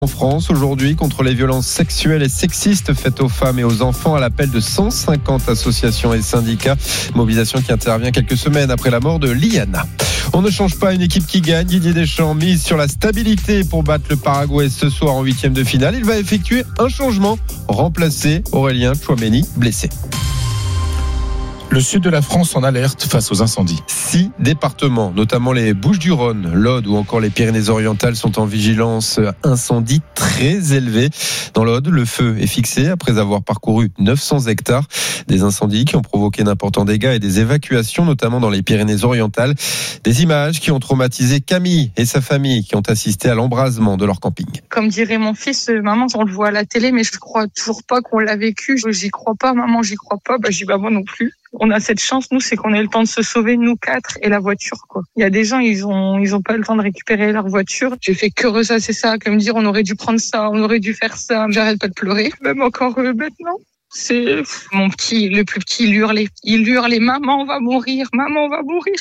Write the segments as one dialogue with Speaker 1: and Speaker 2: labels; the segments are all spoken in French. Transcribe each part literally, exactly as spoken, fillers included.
Speaker 1: En France, aujourd'hui, contre les violences sexuelles et sexistes faites aux femmes et aux enfants à l'appel de cent cinquante associations et syndicats. Mobilisation qui intervient quelques semaines après la mort de Liana. On ne change pas une équipe qui gagne. Didier Deschamps mise sur la stabilité pour battre le Paraguay ce soir en huitième de finale. Il va effectuer un changement, remplacer Aurélien Tchouaméni, blessé.
Speaker 2: Le sud de la France en alerte face aux incendies.
Speaker 1: Six départements, notamment les Bouches-du-Rhône, l'Aude ou encore les Pyrénées-Orientales sont en vigilance incendie très élevée. Dans l'Aude, le feu est fixé après avoir parcouru neuf cents hectares. Des incendies qui ont provoqué d'importants dégâts et des évacuations, notamment dans les Pyrénées-Orientales. Des images qui ont traumatisé Camille et sa famille qui ont assisté à l'embrasement de leur camping.
Speaker 3: Comme dirait mon fils, maman, on le voit à la télé, mais je crois toujours pas qu'on l'a vécu. J'y crois pas, maman, j'y crois pas. Bah, j'y bah, moi non plus. On a cette chance, nous, c'est qu'on ait le temps de se sauver, nous quatre, et la voiture, quoi. Il y a des gens, ils ont, ils ont pas le temps de récupérer leur voiture. J'ai fait que ressasser ça, comme dire, on aurait dû prendre ça, on aurait dû faire ça. J'arrête pas de pleurer. Même encore euh, maintenant. C'est, mon petit, le plus petit, il hurlait. Il hurlait, maman, on va mourir, maman, on va mourir.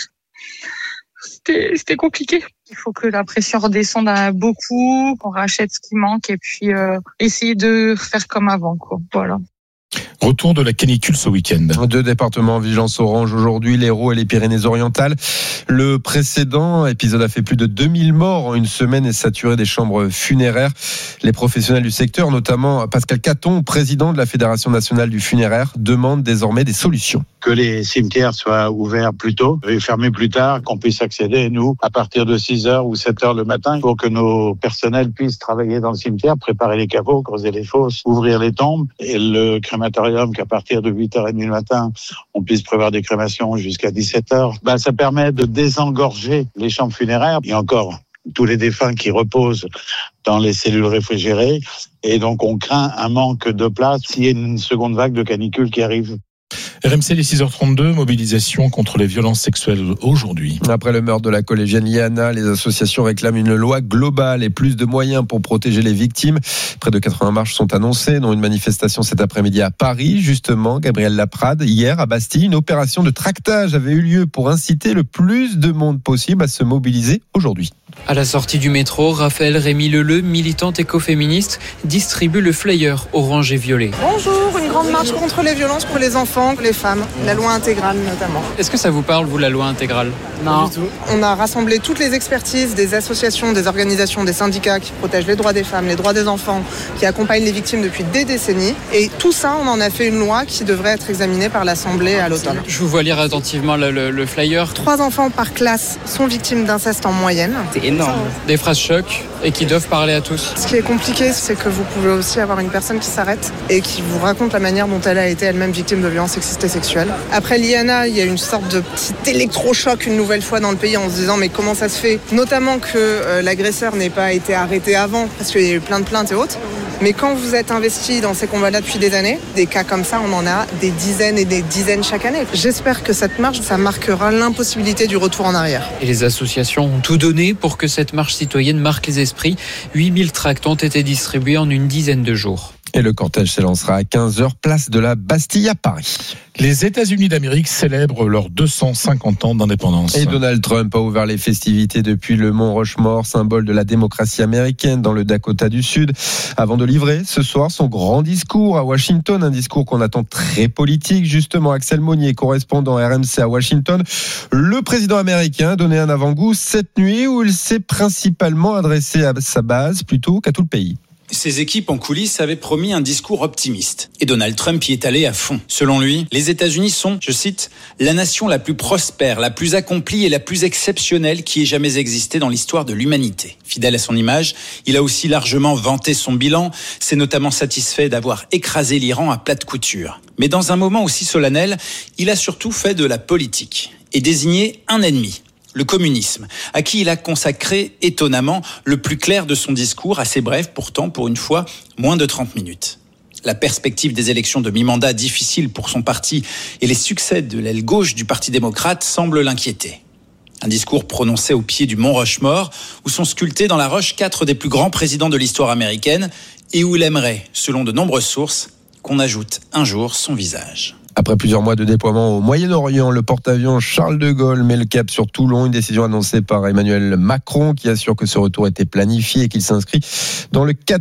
Speaker 3: C'était, c'était compliqué. Il faut que la pression redescende à beaucoup, qu'on rachète ce qui manque, et puis, euh, essayer de faire comme avant, quoi. Voilà.
Speaker 2: Retour de la canicule ce week-end.
Speaker 1: Deux départements en vigilance orange aujourd'hui, l'Hérault et les Pyrénées-Orientales. Le précédent épisode a fait plus de deux mille morts en une semaine et saturé des chambres funéraires. Les professionnels du secteur, notamment Pascal Caton, président de la Fédération nationale du funéraire, demandent désormais des solutions.
Speaker 4: Que les cimetières soient ouverts plus tôt et fermés plus tard, qu'on puisse accéder, nous, à partir de six heures ou sept heures le matin, pour que nos personnels puissent travailler dans le cimetière, préparer les caveaux, creuser les fosses, ouvrir les tombes, et le crématorium qu'à partir de huit heures trente le matin, on puisse prévoir des crémations jusqu'à dix-sept heures. Ben, ça permet de désengorger les chambres funéraires. Il y a encore tous les défunts qui reposent dans les cellules réfrigérées, et donc on craint un manque de place s'il y a une seconde vague de canicule qui arrive.
Speaker 2: R M C, les six heures trente-deux, mobilisation contre les violences sexuelles aujourd'hui.
Speaker 1: Après le meurtre de la collégienne Liana, les associations réclament une loi globale et plus de moyens pour protéger les victimes. Près de quatre-vingts marches sont annoncées, dont une manifestation cet après-midi à Paris. Justement, Gabriel Laprade, hier à Bastille, une opération de tractage avait eu lieu pour inciter le plus de monde possible à se mobiliser aujourd'hui.
Speaker 5: À la sortie du métro, Raphaël Rémy Leleu, militante écoféministe, distribue le flyer orange et violet.
Speaker 6: Bonjour, une grande marche contre les violences pour les enfants, les femmes, la loi intégrale notamment.
Speaker 5: Est-ce que ça vous parle, vous, la loi intégrale ?
Speaker 6: Non. Pas du tout. On a rassemblé toutes les expertises des associations, des organisations, des syndicats qui protègent les droits des femmes, les droits des enfants, qui accompagnent les victimes depuis des décennies. Et tout ça, on en a fait une loi qui devrait être examinée par l'Assemblée à l'automne.
Speaker 5: Je vous vois lire attentivement le, le, le flyer.
Speaker 6: Trois enfants par classe sont victimes d'inceste en moyenne.
Speaker 5: C'est énorme. Des phrases choc et qui doivent parler à tous.
Speaker 6: Ce qui est compliqué, c'est que vous pouvez aussi avoir une personne qui s'arrête et qui vous raconte la manière dont elle a été elle-même victime de violences sexistes et sexuelles. Après Liana, il y a une sorte de petit électrochoc une nouvelle fois dans le pays en se disant mais comment ça se fait ? Notamment que euh, l'agresseur n'ait pas été arrêté avant parce qu'il y a eu plein de plaintes et autres. Mais quand vous êtes investi dans ces combats-là depuis des années, des cas comme ça, on en a des dizaines et des dizaines chaque année. J'espère que cette marche, ça marquera l'impossibilité du retour en arrière.
Speaker 5: Et les associations ont tout donné pour que cette marche citoyenne marque les esprits. huit mille tracts ont été distribués en une dizaine de jours.
Speaker 1: Et le cortège s'élancera à quinze heures, place de la Bastille à Paris.
Speaker 2: Les États-Unis d'Amérique célèbrent leurs deux cent cinquante ans d'indépendance.
Speaker 1: Et Donald Trump a ouvert les festivités depuis le mont Rushmore, symbole de la démocratie américaine dans le Dakota du Sud, avant de livrer ce soir son grand discours à Washington, un discours qu'on attend très politique. Justement, Axel Monnier, correspondant R M C à Washington, le président américain a donné un avant-goût cette nuit où il s'est principalement adressé à sa base plutôt qu'à tout le pays.
Speaker 7: Ses équipes en coulisses avaient promis un discours optimiste. Et Donald Trump y est allé à fond. Selon lui, les États-Unis sont, je cite, la nation la plus prospère, la plus accomplie et la plus exceptionnelle qui ait jamais existé dans l'histoire de l'humanité. Fidèle à son image, il a aussi largement vanté son bilan, s'est notamment satisfait d'avoir écrasé l'Iran à plate couture. Mais dans un moment aussi solennel, il a surtout fait de la politique et désigné un ennemi. Le communisme, à qui il a consacré étonnamment le plus clair de son discours, assez bref pourtant pour une fois, moins de trente minutes. La perspective des élections de mi-mandat difficiles pour son parti et les succès de l'aile gauche du Parti démocrate semblent l'inquiéter. Un discours prononcé au pied du mont Rushmore, où sont sculptés dans la roche quatre des plus grands présidents de l'histoire américaine et où il aimerait, selon de nombreuses sources, qu'on ajoute un jour son visage.
Speaker 1: Après plusieurs mois de déploiement au Moyen-Orient, le porte-avions Charles de Gaulle met le cap sur Toulon, une décision annoncée par Emmanuel Macron qui assure que ce retour était planifié et qu'il s'inscrit dans le cadre